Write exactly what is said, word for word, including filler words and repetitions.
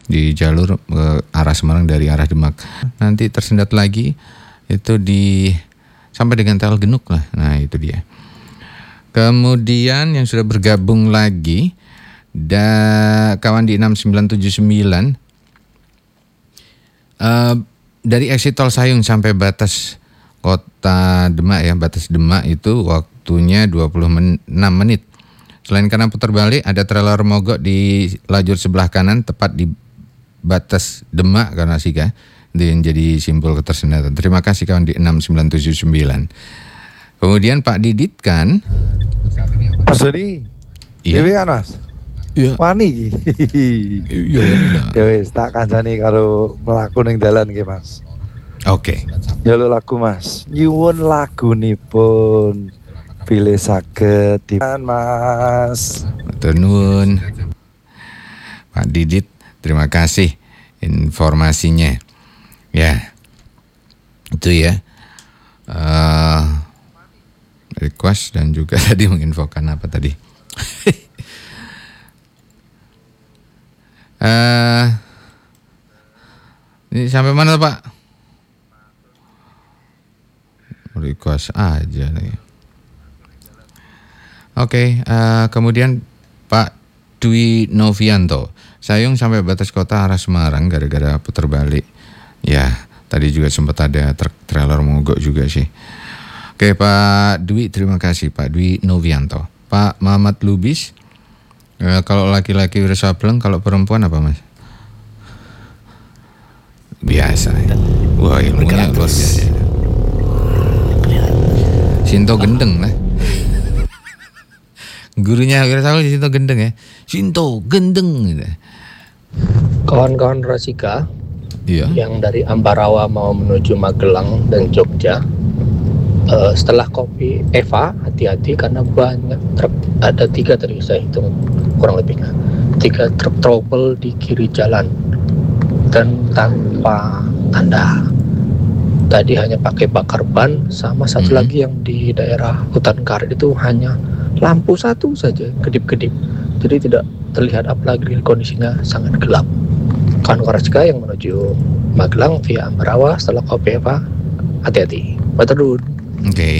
di jalur uh, arah Semarang dari arah Demak. Nanti tersendat lagi itu di sampai dengan Tegal Genuk lah. Nah itu dia. Kemudian yang sudah bergabung lagi da kawan di enam sembilan tujuh sembilan uh, dari exit tol Sayung sampai batas kota Demak ya, batas Demak itu waktunya dua puluh enam menit. Selain karena putar balik, ada trailer mogok di lajur sebelah kanan tepat di batas Demak karena Sika. Itu yang jadi simbol ketersendatan. Terima kasih kawan di enam sembilan tujuh sembilan. Kemudian Pak Didit kan. Mas Doni. Iya. Dewi kan Mas? Iya. Wani. Iya. Ya wis tak kancani karo mlaku ning dalan nggih Mas. Oke. Okay. Jaluk lagu Mas. Nyuwun lagunipun pilih saged di Mas. Matur nuwun. Pak Didit, terima kasih informasinya. Ya. Itu ya. Uh, request dan juga tadi menginfokan apa tadi? uh, ini sampai mana Pak? Request aja nih. Oke, okay, uh, kemudian Pak Dwi Novianto, Sayung sampai batas kota arah Semarang gara-gara putar balik. Ya, tadi juga sempat ada truk trailer mogok juga sih. Oke, okay, Pak Dwi, terima kasih Pak Dwi Novianto. Pak Muhammad Lubis, uh, kalau laki-laki bersableng, kalau perempuan apa Mas? Biasa. Ya. Wah, ilmunya luar biasa. Sinto gendeng lah. Gurunya kira selalu Sinto gendeng ya. Sinto gendeng gitu. Kawan-kawan Rasika iya. yang dari Ambarawa mau menuju Magelang dan Jogja, uh, setelah kopi Eva hati-hati karena banyak truk, ada tiga tadi saya hitung kurang lebihnya tiga truk trouble di kiri jalan dan tanpa tanda. Tadi hanya pakai bakar ban, sama satu hmm. lagi yang di daerah hutan karet itu hanya lampu satu saja, kedip-kedip. Jadi tidak terlihat apalagi, kondisinya sangat gelap. Kawan Warasika yang menuju Magelang via Ambarawa setelah kopi Eva, hati-hati. Matur nuwun. Oke. Okay.